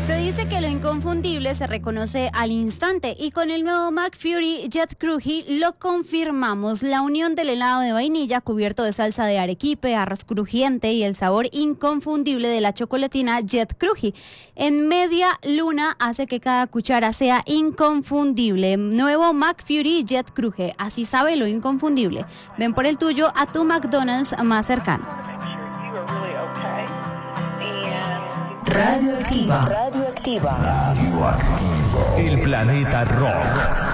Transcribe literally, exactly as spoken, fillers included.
Se dice que lo inconfundible se reconoce al instante y con el nuevo McFlurry Jet Crunchy lo confirmamos. La unión del helado de vainilla cubierto de salsa de arequipe, arroz crujiente y el sabor inconfundible de la chocolatina Jet Crunchy en media luna hace que cada cuchara sea inconfundible. Nuevo McFlurry Jet Crunchy, así sabe lo inconfundible. Ven por el tuyo a tu McDonald's más cercano. Radioactiva. Radioactiva. Radioactiva. El planeta rock.